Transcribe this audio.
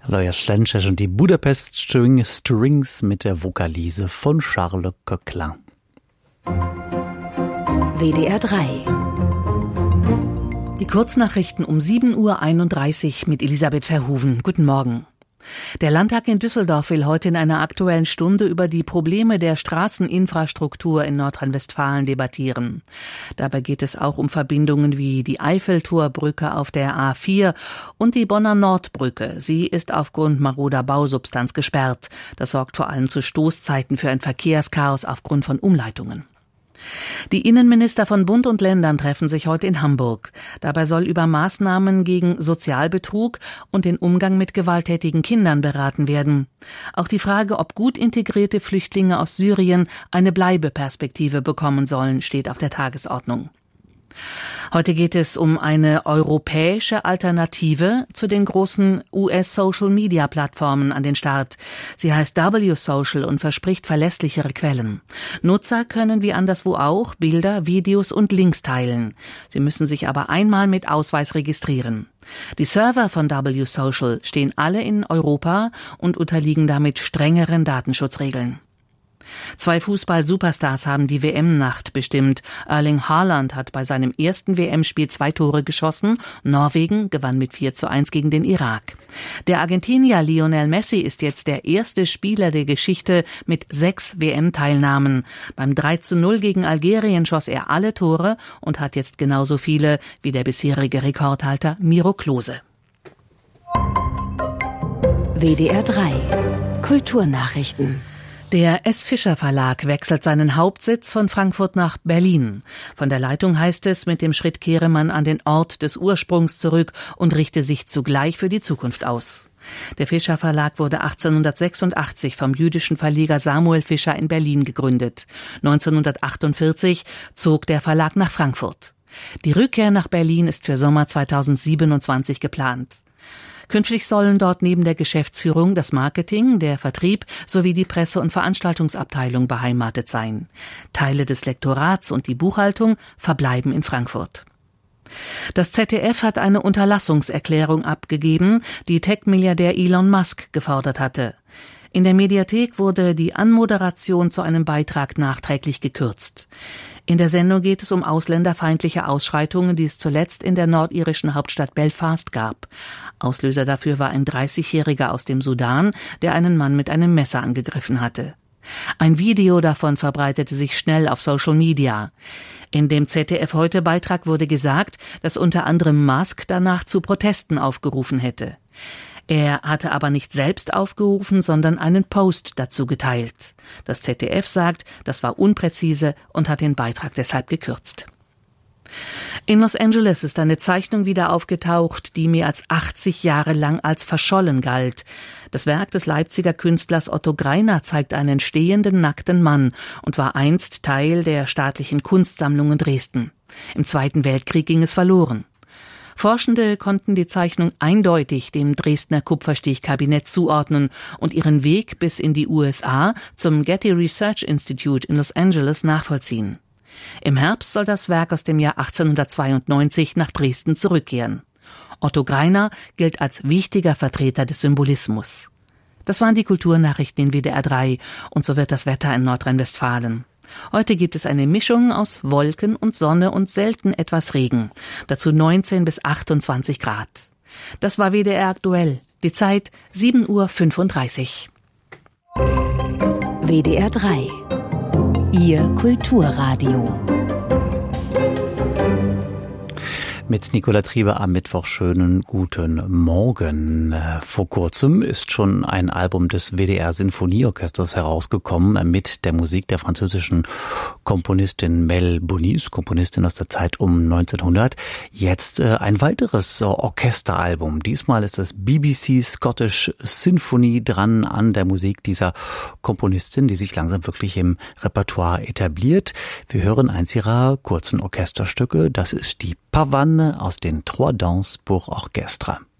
Loja Schlenschech und die Budapest Strings mit der Vokalise von Charles Coquelin. WDR 3. Die Kurznachrichten um 7:31 Uhr mit Elisabeth Verhoeven. Guten Morgen. Der Landtag in Düsseldorf will heute in einer Aktuellen Stunde über die Probleme der Straßeninfrastruktur in Nordrhein-Westfalen debattieren. Dabei geht es auch um Verbindungen wie die Eiffeltorbrücke auf der A4 und die Bonner Nordbrücke. Sie ist aufgrund maroder Bausubstanz gesperrt. Das sorgt vor allem zu Stoßzeiten für ein Verkehrschaos aufgrund von Umleitungen. Die Innenminister von Bund und Ländern treffen sich heute in Hamburg. Dabei soll über Maßnahmen gegen Sozialbetrug und den Umgang mit gewalttätigen Kindern beraten werden. Auch die Frage, ob gut integrierte Flüchtlinge aus Syrien eine Bleibeperspektive bekommen sollen, steht auf der Tagesordnung. Heute geht es um eine europäische Alternative zu den großen US-Social-Media-Plattformen an den Start. Sie heißt W-Social und verspricht verlässlichere Quellen. Nutzer können wie anderswo auch Bilder, Videos und Links teilen. Sie müssen sich aber einmal mit Ausweis registrieren. Die Server von W-Social stehen alle in Europa und unterliegen damit strengeren Datenschutzregeln. 2 Fußball-Superstars haben die WM-Nacht bestimmt. Erling Haaland hat bei seinem ersten WM-Spiel 2 Tore geschossen. Norwegen gewann mit 4:1 gegen den Irak. Der Argentinier Lionel Messi ist jetzt der erste Spieler der Geschichte mit 6 WM-Teilnahmen. Beim 3:0 gegen Algerien schoss er alle Tore und hat jetzt genauso viele wie der bisherige Rekordhalter Miro Klose. WDR 3 Kulturnachrichten. Der S. Fischer Verlag wechselt seinen Hauptsitz von Frankfurt nach Berlin. Von der Leitung heißt es, mit dem Schritt kehre man an den Ort des Ursprungs zurück und richte sich zugleich für die Zukunft aus. Der Fischer Verlag wurde 1886 vom jüdischen Verleger Samuel Fischer in Berlin gegründet. 1948 zog der Verlag nach Frankfurt. Die Rückkehr nach Berlin ist für Sommer 2027 geplant. Künftig sollen dort neben der Geschäftsführung das Marketing, der Vertrieb sowie die Presse- und Veranstaltungsabteilung beheimatet sein. Teile des Lektorats und die Buchhaltung verbleiben in Frankfurt. Das ZDF hat eine Unterlassungserklärung abgegeben, die Tech-Milliardär Elon Musk gefordert hatte. In der Mediathek wurde die Anmoderation zu einem Beitrag nachträglich gekürzt. In der Sendung geht es um ausländerfeindliche Ausschreitungen, die es zuletzt in der nordirischen Hauptstadt Belfast gab. Auslöser dafür war ein 30-Jähriger aus dem Sudan, der einen Mann mit einem Messer angegriffen hatte. Ein Video davon verbreitete sich schnell auf Social Media. In dem ZDF-Heute-Beitrag wurde gesagt, dass unter anderem Musk danach zu Protesten aufgerufen hätte. Er hatte aber nicht selbst aufgerufen, sondern einen Post dazu geteilt. Das ZDF sagt, das war unpräzise und hat den Beitrag deshalb gekürzt. In Los Angeles ist eine Zeichnung wieder aufgetaucht, die mehr als 80 Jahre lang als verschollen galt. Das Werk des Leipziger Künstlers Otto Greiner zeigt einen stehenden, nackten Mann und war einst Teil der staatlichen Kunstsammlung in Dresden. Im Zweiten Weltkrieg ging es verloren. Forschende konnten die Zeichnung eindeutig dem Dresdner Kupferstichkabinett zuordnen und ihren Weg bis in die USA zum Getty Research Institute in Los Angeles nachvollziehen. Im Herbst soll das Werk aus dem Jahr 1892 nach Dresden zurückkehren. Otto Greiner gilt als wichtiger Vertreter des Symbolismus. Das waren die Kulturnachrichten in WDR 3 und so wird das Wetter in Nordrhein-Westfalen. Heute gibt es eine Mischung aus Wolken und Sonne und selten etwas Regen. Dazu 19 bis 28 Grad. Das war WDR aktuell. Die Zeit 7:35 Uhr. WDR 3. Ihr Kulturradio. Mit Nicola Trieber am Mittwoch schönen guten Morgen. Vor kurzem ist schon ein Album des WDR Sinfonieorchesters herausgekommen mit der Musik der französischen Komponistin Mel Bonis, Komponistin aus der Zeit um 1900. Jetzt ein weiteres Orchesteralbum. Diesmal ist das BBC Scottish Symphony dran an der Musik dieser Komponistin, die sich langsam wirklich im Repertoire etabliert. Wir hören eins ihrer kurzen Orchesterstücke. Das ist die Pavane aus den Trois Danses pour Orchestre.